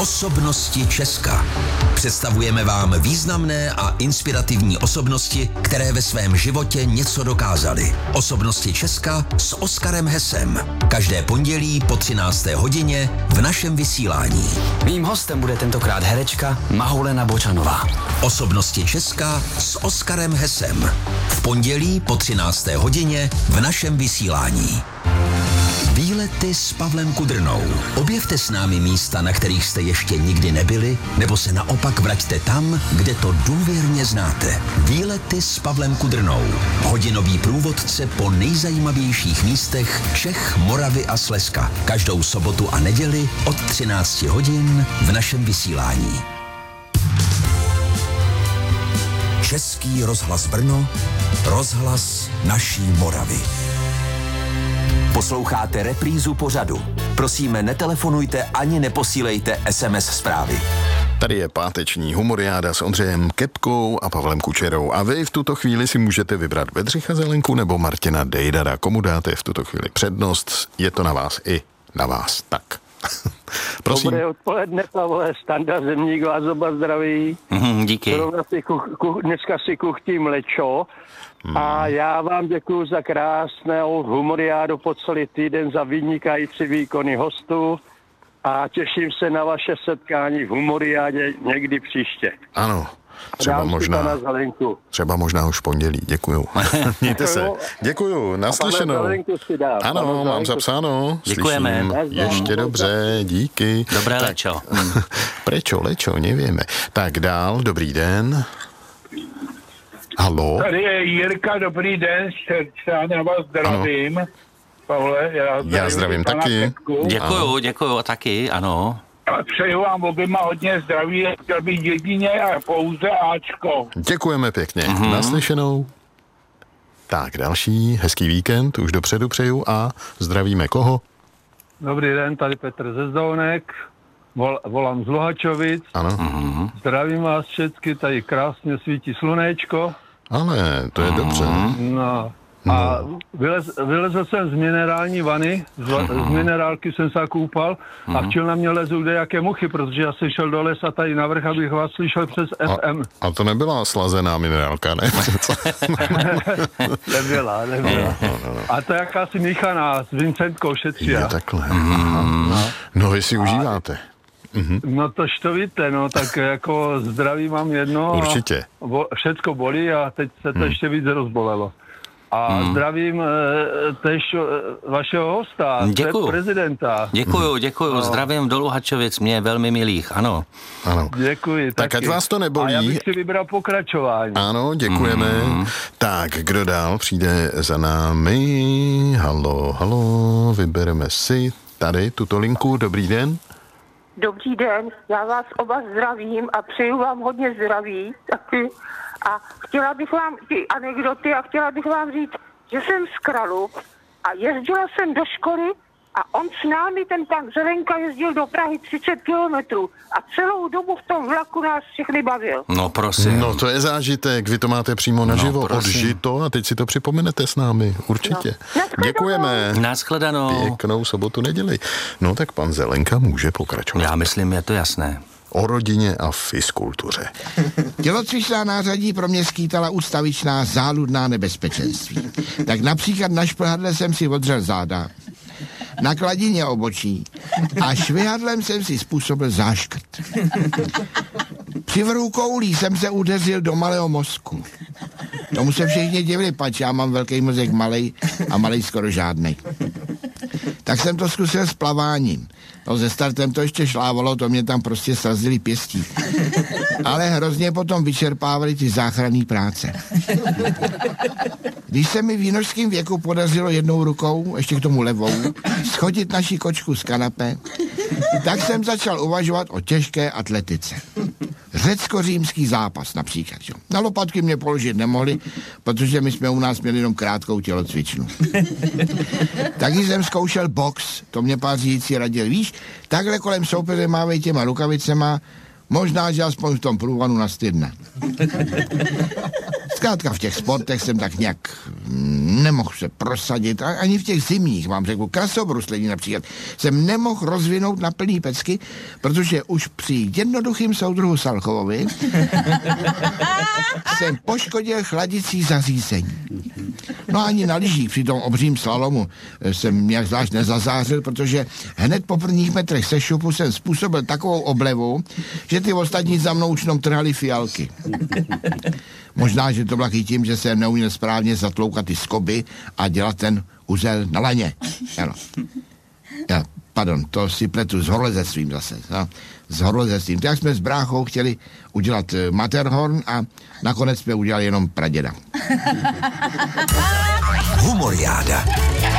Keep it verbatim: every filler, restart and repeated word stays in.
Osobnosti Česka. Představujeme vám významné a inspirativní osobnosti, které ve svém životě něco dokázaly. Osobnosti Česka s Oskarem Hesem. Každé pondělí po třinácté hodině v našem vysílání. Mým hostem bude tentokrát herečka Mahoulena Bočanová. Osobnosti Česka s Oskarem Hesem. V pondělí po třinácté hodině v našem vysílání. Výlety s Pavlem Kudrnou. Objevte s námi místa, na kterých jste ještě nikdy nebyli, nebo se naopak vraťte tam, kde to důvěrně znáte. Výlety s Pavlem Kudrnou. Hodinový průvodce po nejzajímavějších místech Čech, Moravy a Slezska. Každou sobotu a neděli od třinácti hodin v našem vysílání. Český rozhlas Brno, rozhlas naší Moravy. Posloucháte reprízu pořadu. Prosíme, netelefonujte ani neposílejte es em es zprávy. Tady je páteční humoriáda s Ondřejem Kepkou a Pavlem Kučerou. A vy v tuto chvíli si můžete vybrat Bedřicha Zelenku nebo Martina Dejdara. Komu dáte v tuto chvíli přednost? Je to na vás i na vás. Tak. Prosím. Dobré odpoledne, Pavle, Standa Zemník vás oba zdraví. Mm, díky. Si kuch, kuch, dneska si kuchtím lečo hmm. a já vám děkuju za krásnou humoriádu po celý týden, za vynikající výkony hostů a těším se na vaše setkání v humoriádě někdy příště. Ano. Třeba možná, třeba možná už v pondělí. Děkuju. Mějte se. Děkuju. Naslyšenou. Ano, mám zapsáno. Děkujeme. Ještě dobře. Díky. Dobré tak, lečo. Prečo, lečo, nevíme. Tak dál. Dobrý den. Haló. Tady je Jirka, dobrý den. Já na vás zdravím. Ano. Pavle, já zdravím, já zdravím taky. Pětku. Děkuju, děkuju taky, ano. A přeju vám oběma hodně zdraví, chtěl bych jedině a pouze Ačko. Děkujeme pěkně. Mm-hmm. Naslyšenou. Tak, další hezký víkend, už dopředu přeju a zdravíme koho? Dobrý den, tady Petr Zezdounek, vol, volám z Luhačovic. Ano. Mm-hmm. Zdravím vás všechny, tady krásně svítí slunečko. Ale, to je mm-hmm. dobře. No. A vylez, vylezl jsem z minerální vany, z, z minerálky jsem se koupal a včil na mě lezou jaké muchy, protože já jsem šel do lesa tady navrch, abych vás slyšel přes ef em. A, a to nebyla slazená minerálka, ne? nebyla, nebyla. No, no, no. A to je jakási míchaná s Vincentkou Šetřia. Je takhle. Mm. No. no vy si a, užíváte. Mm-hmm. No tož to víte, no tak jako zdraví mám jedno. Určitě. A bo, všecko bolí a teď se to mm. ještě víc rozbolelo. A hmm. zdravím e, tež e, vašeho hosta, děkuju. prezidenta. Děkuju, děkuju. No. Zdravím do Luhačovic, mě velmi milých, ano. Ano. Děkuji. Tak taky. ať vás to nebolí. A já bych si vybral pokračování. Ano, děkujeme. Hmm. Tak, kdo dál přijde za námi? Halo, halo, vybereme si tady tuto linku. Dobrý den. Dobrý den, já vás oba zdravím a přeju vám hodně zdraví taky. A chtěla bych vám ty anekdoty a chtěla bych vám říct, že jsem z Kralup a jezdila jsem do školy a on s námi, ten pan Zelenka, jezdil do Prahy třicet kilometrů a celou dobu v tom vlaku nás všechny bavil. No prosím. No to je zážitek, vy to máte přímo naživo, no, odžito a teď si to připomenete s námi, určitě. No. Děkujeme. Nashledanou. Pěknou sobotu, neděli. No tak pan Zelenka může pokračovat. Já myslím, je to jasné. O rodině a fiskultuře. Tělocvičná nářadí pro mě skýtala ustavičná záludná nebezpečenství. Tak například na šplhadle jsem si odřel záda, na kladině obočí a švihadlem jsem si způsobil záškrt. Při vrhu koulí jsem se udeřil do malého mozku. Tomu se všichni divili, pač já mám velký mozek malej a malej skoro žádnej. Tak jsem to zkusil s plaváním. No ze startem to ještě šlávalo, to mě tam prostě srazili pěstí. Ale hrozně potom vyčerpávali ty záchranné práce. Když se mi v jinožském věku podařilo jednou rukou, ještě k tomu levou, schodit naši kočku z kanape, tak jsem začal uvažovat o těžké atletice. Řecko-římský zápas například. Jo. Na lopatky mě položit nemohli, protože my jsme u nás měli jenom krátkou tělocvičnu. Taky jsem zkoušel box, to mě pár řídící radil. Víš, takhle kolem soupeře mávej těma rukavicema, možná, že aspoň v tom průvanu nastydne. Zkrátka v těch sportech jsem tak nějak nemohl se prosadit, a ani v těch zimních, vám řeknu, krasobruslení například, jsem nemohl rozvinout na plný pecky, protože už při jednoduchým soudruhu Salchovovi jsem poškodil chladicí zařízení. No ani na lyžích při tom obřím slalomu jsem nějak zvlášť nezazářil, protože hned po prvních metrech se šupu jsem způsobil takovou oblevu, že ty ostatní za mnou už jenom trhali fialky. Možná, že to bylo i tím, že jsem neuměl správně zatloukat ty skoby a dělat ten uzel na laně. Ano. Ja, pardon, to si pletu s horolezectvím zase. No, s horolezectvím. Tak jsme s bráchou chtěli udělat Matterhorn a nakonec jsme udělali jenom praděda. Humoriáda.